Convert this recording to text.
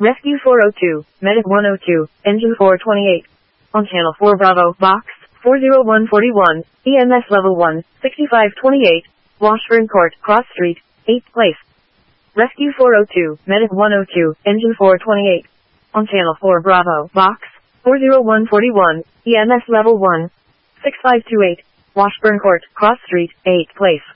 Rescue 402, Medic 102, Engine 428. On Channel 4 Bravo, Box 40141, EMS Level 1, 6528, Washburn Court, Cross Street, 8th place. Rescue 402, Medic 102, Engine 428. On Channel 4 Bravo, Box 40141, EMS Level 1, 6528, Washburn Court, Cross Street, 8th place.